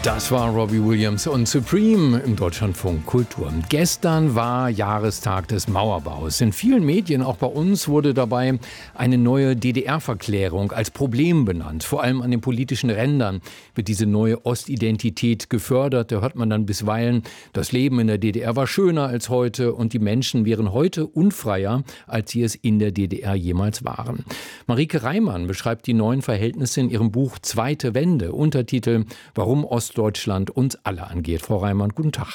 Das war Robbie Williams und Supreme im Deutschlandfunk Kultur. Gestern war Jahrestag des Mauerbaus. In vielen Medien, auch bei uns, wurde dabei eine neue DDR-Verklärung als Problem benannt. Vor allem an den politischen Rändern wird diese neue Ostidentität gefördert. Da hört man dann bisweilen, das Leben in der DDR war schöner als heute und die Menschen wären heute unfreier, als sie es in der DDR jemals waren. Marike Reimann beschreibt die neuen Verhältnisse in ihrem Buch Zweite Wende, Untertitel Warum Ostdeutschland uns alle angeht. Frau Reimann, guten Tag.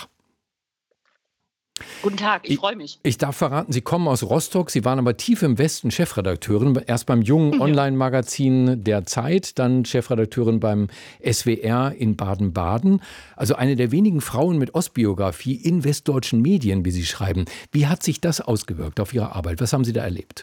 Guten Tag, ich freue mich. Ich darf verraten, Sie kommen aus Rostock, Sie waren aber tief im Westen Chefredakteurin, erst beim jungen Online-Magazin Der Zeit, dann Chefredakteurin beim SWR in Baden-Baden. Also eine der wenigen Frauen mit Ostbiografie in westdeutschen Medien, wie Sie schreiben. Wie hat sich das ausgewirkt auf Ihre Arbeit? Was haben Sie da erlebt?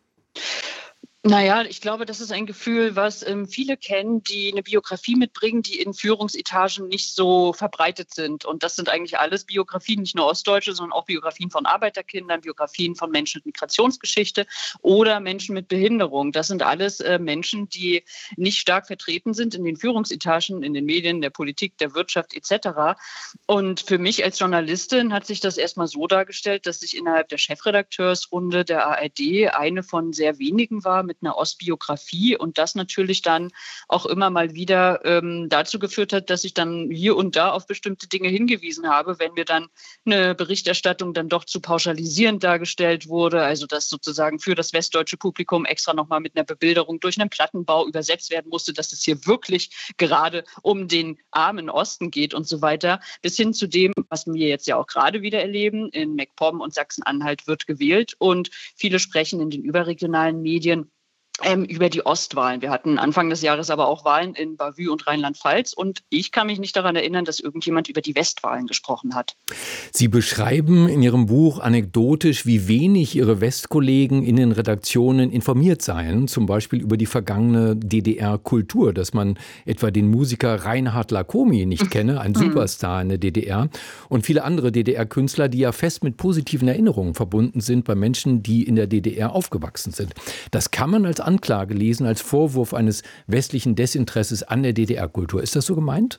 Naja, ich glaube, das ist ein Gefühl, was viele kennen, die eine Biografie mitbringen, die in Führungsetagen nicht so verbreitet sind. Und das sind eigentlich alles Biografien, nicht nur ostdeutsche, sondern auch Biografien von Arbeiterkindern, Biografien von Menschen mit Migrationsgeschichte oder Menschen mit Behinderung. Das sind alles Menschen, die nicht stark vertreten sind in den Führungsetagen, in den Medien, der Politik, der Wirtschaft etc. Und für mich als Journalistin hat sich das erstmal so dargestellt, dass ich innerhalb der Chefredakteursrunde der ARD eine von sehr wenigen war mit einer Ostbiografie und das natürlich dann auch immer mal wieder dazu geführt hat, dass ich dann hier und da auf bestimmte Dinge hingewiesen habe, wenn mir dann eine Berichterstattung dann doch zu pauschalisierend dargestellt wurde, also dass sozusagen für das westdeutsche Publikum extra nochmal mit einer Bebilderung durch einen Plattenbau übersetzt werden musste, dass es hier wirklich gerade um den armen Osten geht und so weiter, bis hin zu dem, was wir jetzt ja auch gerade wieder erleben, in MacPom und Sachsen-Anhalt wird gewählt und viele sprechen in den überregionalen Medien über die Ostwahlen. Wir hatten Anfang des Jahres aber auch Wahlen in Bavü und Rheinland-Pfalz und ich kann mich nicht daran erinnern, dass irgendjemand über die Westwahlen gesprochen hat. Sie beschreiben in Ihrem Buch anekdotisch, wie wenig Ihre Westkollegen in den Redaktionen informiert seien, zum Beispiel über die vergangene DDR-Kultur, dass man etwa den Musiker Reinhard Lacomi nicht kenne, ein Superstar in der DDR, und viele andere DDR-Künstler, die ja fest mit positiven Erinnerungen verbunden sind bei Menschen, die in der DDR aufgewachsen sind. Das kann man als Anklage lesen, als Vorwurf eines westlichen Desinteresses an der DDR-Kultur. Ist das so gemeint?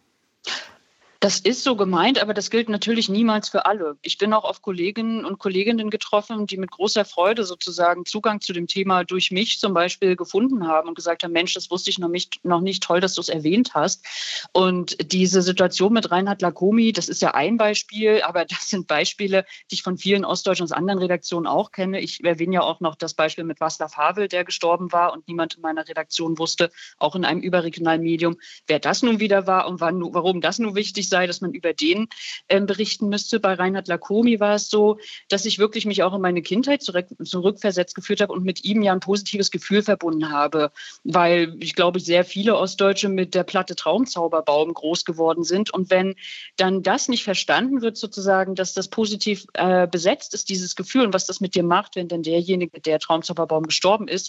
Das ist so gemeint, aber das gilt natürlich niemals für alle. Ich bin auch auf Kolleginnen und Kolleginnen getroffen, die mit großer Freude sozusagen Zugang zu dem Thema durch mich zum Beispiel gefunden haben und gesagt haben, Mensch, das wusste ich noch nicht, toll, dass du es erwähnt hast. Und diese Situation mit Reinhard Lacomi, das ist ja ein Beispiel, aber das sind Beispiele, die ich von vielen Ostdeutschen aus anderen Redaktionen auch kenne. Ich erwähne ja auch noch das Beispiel mit Václav Havel, der gestorben war und niemand in meiner Redaktion wusste, auch in einem überregionalen Medium, wer das nun wieder war und warum das nun wichtig sei, dass man über den berichten müsste. Bei Reinhard Lacomi war es so, dass ich wirklich mich auch in meine Kindheit zurückversetzt gefühlt habe und mit ihm ja ein positives Gefühl verbunden habe, weil ich glaube, sehr viele Ostdeutsche mit der Platte Traumzauberbaum groß geworden sind. Und wenn dann das nicht verstanden wird, sozusagen, dass das positiv besetzt ist, dieses Gefühl und was das mit dir macht, wenn dann derjenige, der Traumzauberbaum gestorben ist,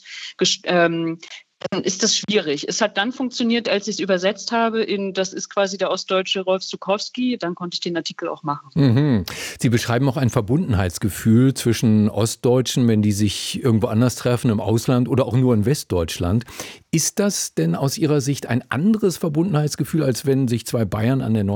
dann ist das schwierig. Es hat dann funktioniert, als ich es übersetzt habe, das ist quasi der ostdeutsche Rolf Zukowski, dann konnte ich den Artikel auch machen. Sie beschreiben auch ein Verbundenheitsgefühl zwischen Ostdeutschen, wenn die sich irgendwo anders treffen, im Ausland oder auch nur in Westdeutschland. Ist das denn aus Ihrer Sicht ein anderes Verbundenheitsgefühl, als wenn sich zwei Bayern an der